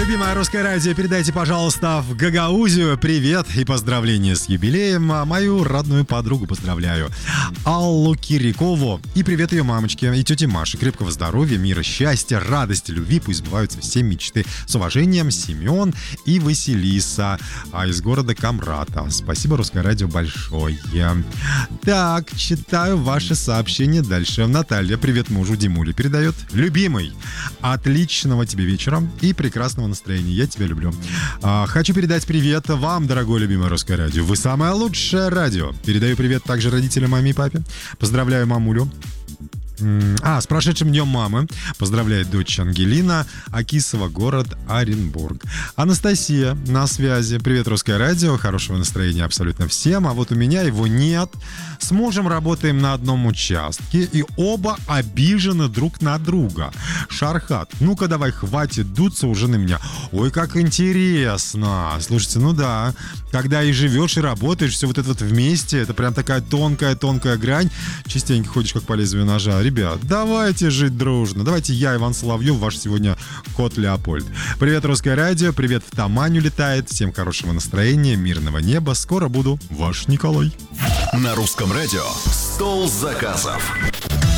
Любимое русское радио, передайте, пожалуйста, в Гагаузию привет и поздравления с юбилеем. Мою родную подругу поздравляю, Аллу Кирикову. И привет ее мамочке и тете Маше. Крепкого здоровья, мира, счастья, радости, любви. Пусть сбываются все мечты. С уважением, Семен и Василиса из города Камрата. Спасибо, русское радио, большое. Так, читаю ваши сообщения дальше. Наталья, привет мужу, Димуле передает. Любимый, отличного тебе вечера и прекрасного настроения. Я тебя люблю. Хочу передать привет вам, дорогое любимое русское радио. Вы самое лучшее радио. Передаю привет также родителям, маме и папе. Поздравляю мамулю. С прошедшим днем мамы поздравляет дочь Ангелина, Акисова, город Оренбург. Анастасия на связи. Привет, русское радио. Хорошего настроения абсолютно всем. А вот у меня его нет. С мужем работаем на одном участке и оба обижены друг на друга. Шархат, ну-ка давай, хватит дуться уже на меня. Ой, как интересно. Слушайте, ну да, когда и живешь, и работаешь, все вот это вот вместе, это прям такая тонкая грань. Частенько ходишь как по лезвию ножа. Ребят, давайте жить дружно. Давайте я, Иван Соловьев, ваш сегодня кот Леопольд. Привет, русское радио, привет в Таманю летает. Всем хорошего настроения, мирного неба. Скоро буду. Ваш Николай. На русском радио «Стол заказов».